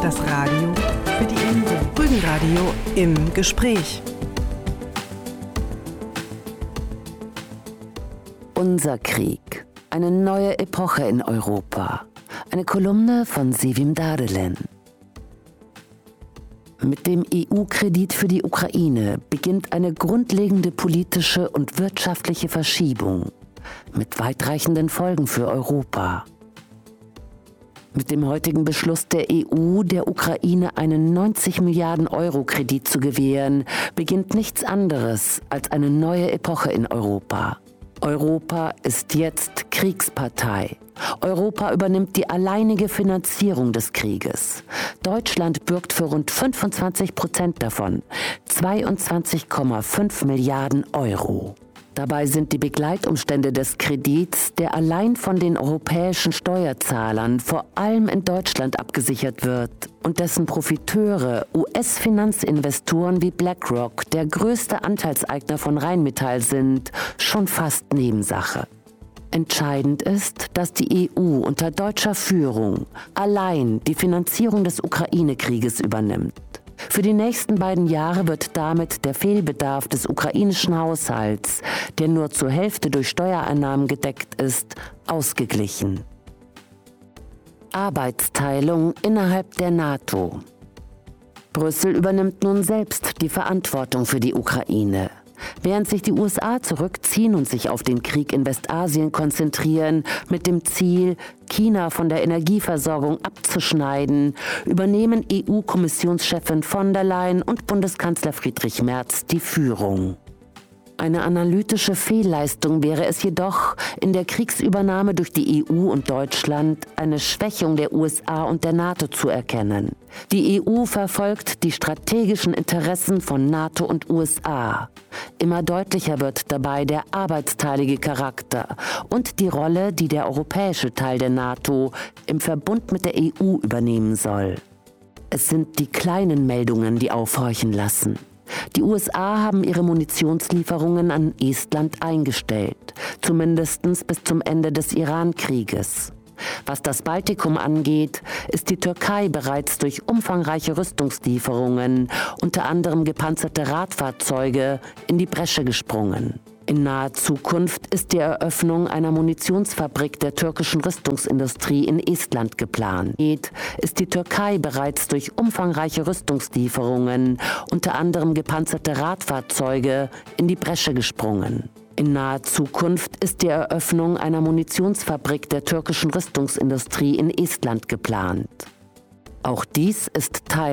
Das Radio für die Insel. Rügenradio im Gespräch. Unser Krieg. Eine neue Epoche in Europa. Eine Kolumne von Sevim Dardelen. Mit dem EU-Kredit für die Ukraine beginnt eine grundlegende politische und wirtschaftliche Verschiebung mit weitreichenden Folgen für Europa. Mit dem heutigen Beschluss der EU, der Ukraine einen 90 Milliarden Euro Kredit zu gewähren, beginnt nichts anderes als eine neue Epoche in Europa. Europa ist jetzt Kriegspartei. Europa übernimmt die alleinige Finanzierung des Krieges. Deutschland bürgt für rund 25% davon, 22,5 Milliarden Euro. Dabei sind die Begleitumstände des Kredits, der allein von den europäischen Steuerzahlern vor allem in Deutschland abgesichert wird und dessen Profiteure US-Finanzinvestoren wie BlackRock, der größte Anteilseigner von Rheinmetall sind, schon fast Nebensache. Entscheidend ist, dass die EU unter deutscher Führung allein die Finanzierung des Ukraine-Krieges übernimmt. Für die nächsten beiden Jahre wird damit der Fehlbedarf des ukrainischen Haushalts, der nur zur Hälfte durch Steuereinnahmen gedeckt ist, ausgeglichen. Arbeitsteilung innerhalb der NATO. Brüssel übernimmt nun selbst die Verantwortung für die Ukraine. Während sich die USA zurückziehen und sich auf den Krieg in Westasien konzentrieren, mit dem Ziel, China von der Energieversorgung abzuschneiden, übernehmen EU-Kommissionschefin von der Leyen und Bundeskanzler Friedrich Merz die Führung. Eine analytische Fehlleistung wäre es jedoch, in der Kriegsübernahme durch die EU und Deutschland eine Schwächung der USA und der NATO zu erkennen. Die EU verfolgt die strategischen Interessen von NATO und USA. Immer deutlicher wird dabei der arbeitsteilige Charakter und die Rolle, die der europäische Teil der NATO im Verbund mit der EU übernehmen soll. Es sind die kleinen Meldungen, die aufhorchen lassen. Die USA haben ihre Munitionslieferungen an Estland eingestellt, zumindest bis zum Ende des Iran-Krieges. Was das Baltikum angeht, ist die Türkei bereits durch umfangreiche Rüstungslieferungen, unter anderem gepanzerte Radfahrzeuge, in die Bresche gesprungen. In naher Zukunft ist die Eröffnung einer Munitionsfabrik der türkischen Rüstungsindustrie in Estland geplant. Ist die Türkei bereits durch umfangreiche Rüstungslieferungen, unter anderem gepanzerte Radfahrzeuge, in die Bresche gesprungen. In naher Zukunft ist die Eröffnung einer Munitionsfabrik der türkischen Rüstungsindustrie in Estland geplant. Auch dies ist Teil